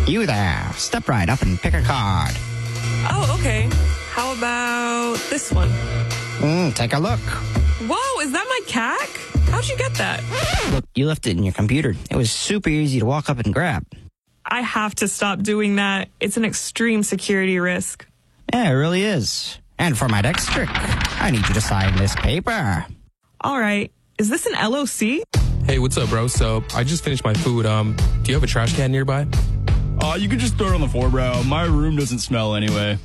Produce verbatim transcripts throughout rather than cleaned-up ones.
You there, step right up and pick a card. Oh, okay. How about this one? Mm, take a look. Whoa, is that my C A C? How'd you get that? Look, you left it in your computer. It was super easy to walk up and grab. I have to stop doing that. It's an extreme security risk. Yeah, it really is. And for my next trick, I need you to sign this paper. All right. Is this an L O C? Hey, what's up, bro? So, I just finished my food. Um, do you have a trash can nearby? Uh, you can just throw it on the floor, bro. My room doesn't smell anyway.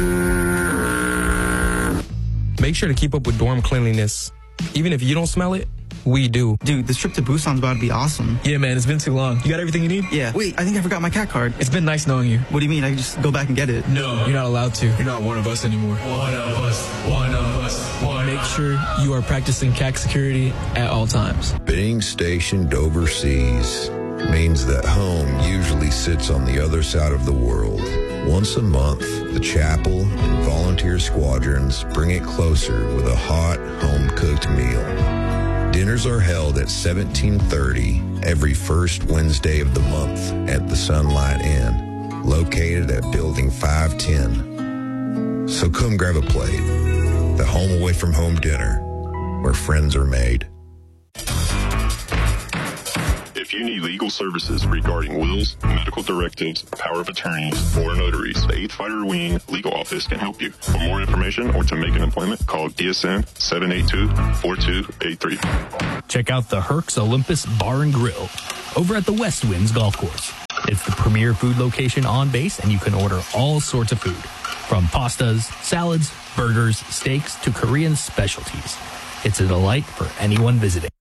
Make sure to keep up with dorm cleanliness. Even if you don't smell it, we do. Dude, this trip to Busan's about to be awesome. Yeah, man, it's been too long. You got everything you need? Yeah. Wait, I think I forgot my cat card. It's been nice knowing you. What do you mean? I can just go back and get it? No, you're not allowed to. You're not one of us anymore. One of us, one of us, one Make sure you are practicing C A C security at all times. Being stationed overseas means that home usually sits on the other side of the world. Once a month, the chapel and volunteer squadrons bring it closer with a hot, home-cooked meal. Dinners are held at seventeen thirty every first Wednesday of the month at the Sunlight Inn, located at Building five ten. So come grab a plate. The home away from home dinner, where friends are made. If you need legal services regarding wills, medical directives, power of attorneys, or notaries, the eighth Fighter Wing Legal Office can help you. For more information or to make an appointment, call D S N seven eight two, four two eight three. Check out the Herc's Olympus Bar and Grill over at the West Winds Golf Course. It's the premier food location on base, and you can order all sorts of food, from pastas, salads, burgers, steaks, to Korean specialties. It's a delight for anyone visiting.